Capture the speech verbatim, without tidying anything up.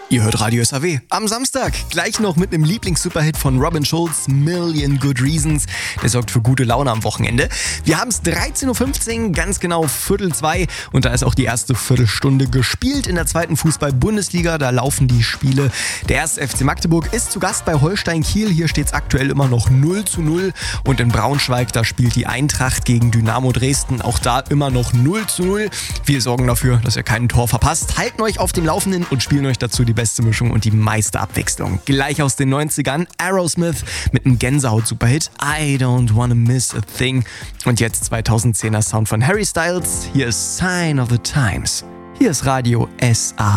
Ihr hört Radio S A W am Samstag. Gleich noch mit einem Lieblings-Superhit von Robin Schulz, Million Good Reasons. Der sorgt für gute Laune am Wochenende. Wir haben es dreizehn Uhr fünfzehn, ganz genau Viertel zwei. Und da ist auch die erste Viertelstunde gespielt in der zweiten Fußball-Bundesliga. Da laufen die Spiele. Der erste F C Magdeburg ist zu Gast bei Holstein Kiel. Hier steht es aktuell immer noch null zu null. Und in Braunschweig, da spielt die Eintracht gegen Dynamo Dresden. Auch da immer noch null zu null. Wir sorgen dafür, dass ihr kein Tor verpasst. Halten euch auf dem Laufenden und spielen euch dazu die beste Mischung und die meiste Abwechslung. Gleich aus den neunzigern, Aerosmith mit einem Gänsehaut-Superhit, I Don't Wanna Miss a Thing. Und jetzt zweitausendzehner Sound von Harry Styles. Hier ist Sign of the Times. Hier ist Radio S A W.